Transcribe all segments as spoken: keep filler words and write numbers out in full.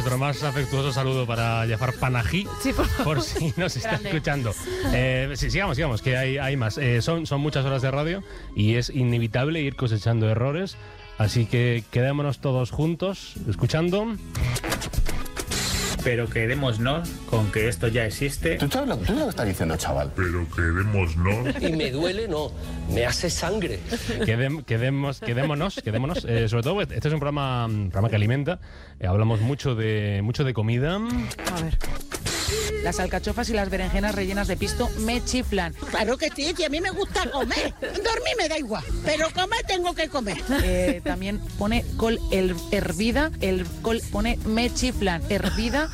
nuestro más afectuoso saludo para Jafar Panahi, Sí, por, por si nos está Grande. escuchando. Eh, sí, sigamos, sigamos, que hay, hay más. Eh, son, son muchas horas de radio y es inevitable ir cosechando errores, así que quedémonos todos juntos escuchando. Pero quedémonos con que esto ya existe. ¿Tú sabes lo, tú sabes lo que estás diciendo, chaval? Pero quedémonos. Y me duele, no, me hace sangre. Quedem, quedemos, quedémonos, quedémonos. Eh, sobre todo, este es un programa, un programa que alimenta. Eh, hablamos mucho de, mucho de comida. a ver. Las alcachofas y las berenjenas rellenas de pisto me chiflan. Claro que sí, que a mí me gusta comer. Dormir me da igual, pero comer tengo que comer. Eh, también pone col her- hervida, el col pone me chiflan, hervida,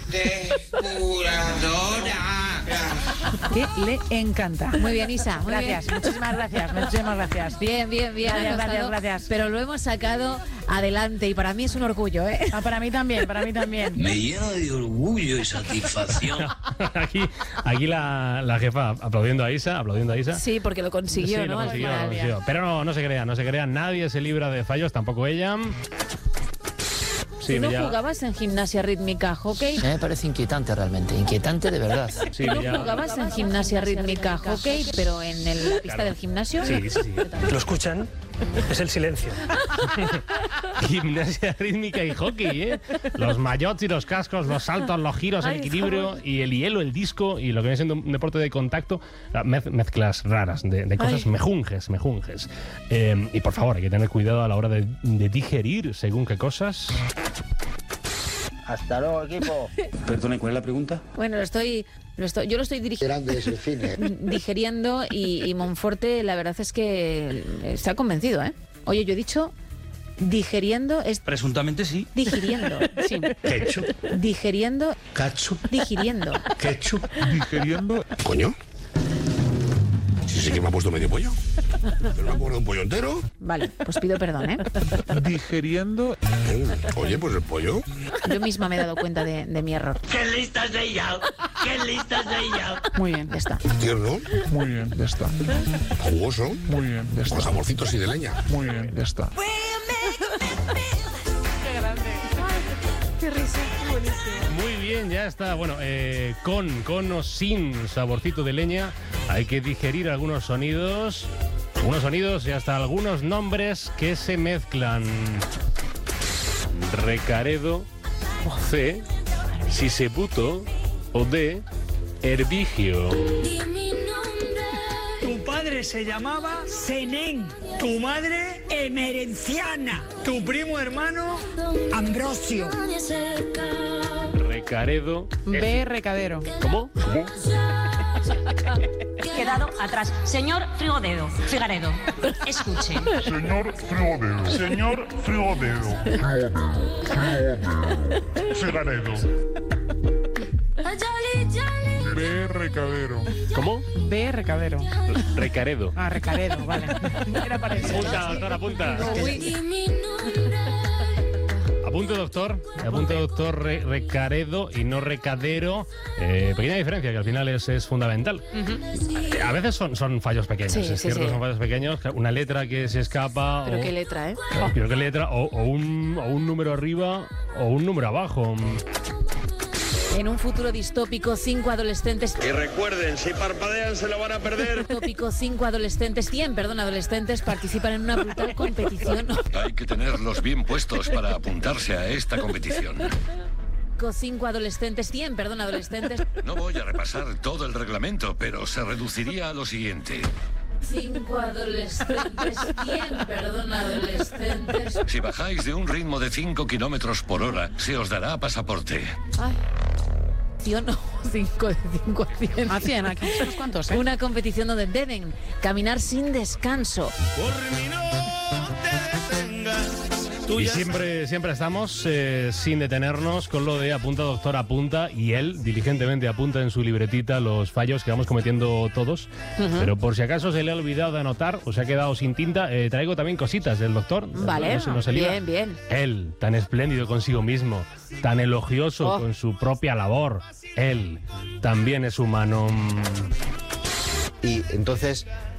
que le encanta. Muy bien, Isa. Muy Gracias, bien. muchísimas gracias, muchísimas gracias. Bien, bien, bien. Gracias, ha costado, gracias, gracias. Pero lo hemos sacado adelante y para mí es un orgullo, ¿eh? Ah, para mí también, para mí también. Me llena de orgullo y satisfacción. Aquí, aquí la, la jefa aplaudiendo a Isa, aplaudiendo a Isa. Sí, porque lo consiguió, Sí, ¿no? lo Al consiguió, lo final. consiguió. Pero no, no se crean, no se crean. Nadie se libra de fallos, tampoco ella. Sí, ¿Tú no ya- jugabas en gimnasia rítmica, hockey? Me parece inquietante realmente, inquietante de verdad. sí, ¿Tú no ya- jugabas en gimnasia rítmica, hockey, pero en el- la pista del gimnasio? Sí, sí, sí. ¿Lo escuchan? Es el silencio. Gimnasia rítmica y hockey, ¿eh? Los maillots y los cascos, los saltos, los giros, el Ay, equilibrio y el hielo, el disco y lo que viene siendo un deporte de contacto, mez- mezclas raras de, de cosas Ay. mejunjes, mejunjes. Eh, y por favor, hay que tener cuidado a la hora de, de digerir según qué cosas. Hasta luego, equipo. Perdone, ¿cuál es la pregunta? Bueno, lo estoy, lo estoy, yo lo estoy dirigiendo. Grande es el cine. digeriendo y, y Monforte la verdad es que está convencido, ¿eh? Oye, yo he dicho digeriendo, es Presuntamente sí. digiriendo, sí. Ketchup, Digeriendo, ketchup, digiriendo. ketchup, digeriendo. ¿Coño? Sí, sí que me ha puesto medio pollo. Pero me ha puesto un pollo entero. Vale, pues pido perdón, ¿eh? Digeriendo. Eh, Oye, pues el pollo. Yo misma me he dado cuenta de, de mi error. ¡Qué listas de ella! ¡Qué listas de ella! Muy bien. Ya está. Tierno, Muy bien, ya está. jugoso, Muy bien, ya con está. saborcito así de leña. Muy bien, ya está. Qué risa, buenísimo. Muy bien, ya está. Bueno, eh, con, con o sin saborcito de leña, hay que digerir algunos sonidos. Algunos sonidos y hasta algunos nombres que se mezclan. Recaredo, C, Sisebuto o D, Herbigio. Tu padre se llamaba Senén, tu madre Emerenciana, tu primo hermano Ambrosio. Recaredo. B, recadero. ¿Cómo? Quedado atrás. Señor Frigodedo, Figaredo, escuche. Señor Frigodedo. Señor Frigodedo. Figaredo. B. Recadero. ¿Cómo? B, recadero. Recaredo. Ah, recaredo, vale. Era parecido. Apunta, doctor, apunta. Apunte, doctor. Apunte, doctor, Re- Recaredo y no Recadero. Eh, pequeña diferencia que al final es, es fundamental. Eh, A veces son, son fallos pequeños, Sí, es sí, cierto, sí. son fallos pequeños. Una letra que se escapa. Pero o, qué letra, ¿eh? Pero qué letra, o, o un, o un número arriba o un número abajo. En un futuro distópico, cinco adolescentes... Y recuerden, si parpadean se lo van a perder. Distópico, cinco adolescentes, cien, perdón, adolescentes participan en una brutal competición. Hay que tenerlos bien puestos para apuntarse a esta competición. Cinco adolescentes, cien, perdón, adolescentes. No voy a repasar todo el reglamento, pero se reduciría a lo siguiente. Cinco adolescentes, cien, perdón, adolescentes. Si bajáis de un ritmo de cinco kilómetros por hora, se os dará pasaporte. Ay. No, cinco de cinco a cien. A cien, aquí unos cuantos, ¿eh? Una competición donde deben caminar sin descanso. Y siempre, siempre estamos eh, sin detenernos con lo de apunta, doctor, apunta. Y él diligentemente apunta en su libretita los fallos que vamos cometiendo todos. Ujú. Pero por si acaso se le ha olvidado de anotar o se ha quedado sin tinta, eh, traigo también cositas del doctor. Vale, No se- no se libra. bien, bien. Él, tan espléndido consigo mismo, tan elogioso Oh. con su propia labor. Él también es humano. Y entonces